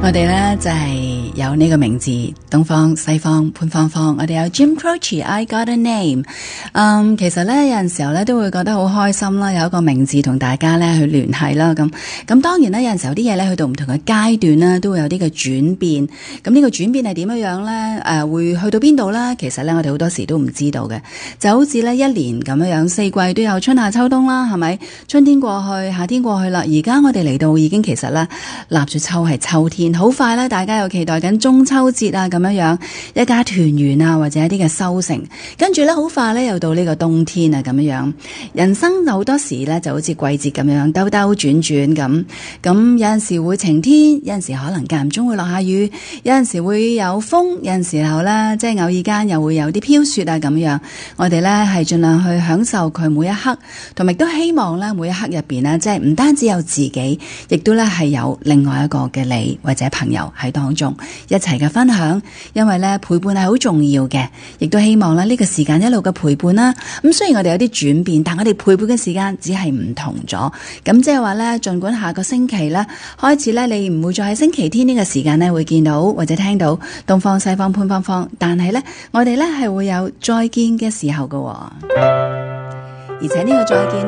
我哋呢就係有呢個名字，東方、西方、潘芳芳。我哋有 Jim Croce，I Got a Name。其實呢，有陣時候呢都會覺得好開心啦，有一個名字同大家呢去聯繫啦。咁當然呢，有陣時候啲嘢呢去到唔同嘅階段呢，都會有啲嘅轉變。咁呢個轉變係點樣呢？會去到邊度呢？其實呢，我哋好多時都唔知道嘅。就好似呢一年咁樣，四季都有春夏秋冬啦，係咪？春天過去，夏天過去啦，而家我哋嚟到已經其實呢，立住秋係秋天。好快咧，大家又期待緊中秋節啊，咁樣一家團圓啊，或者一啲嘅收成。跟住咧，好快咧又到呢個冬天啊，咁樣。人生就好多時咧，就好似季節咁樣兜兜轉轉咁。咁有陣時會晴天，有陣時可能間唔中會落下雨，有陣時會有風，有陣時候咧，即係偶爾間又會有啲飄雪啊，咁樣。我哋咧係盡量去享受佢每一刻，同埋都希望咧每一刻入邊咧，即係唔單止有自己，亦都咧係有另外一個嘅你或者朋友喺當中一齊嘅分享，因為咧陪伴係好重要嘅，亦都希望咧呢個時間一路嘅陪伴啦。咁雖然我哋有啲轉變，但我哋陪伴嘅時間只係唔同咗。咁即係話咧，盡管下個星期咧開始咧，你唔會再喺星期天呢個時間咧會見到或者聽到東方西方潘芳芳，但係咧我哋咧係會有再見嘅時候㗎，而且呢個再見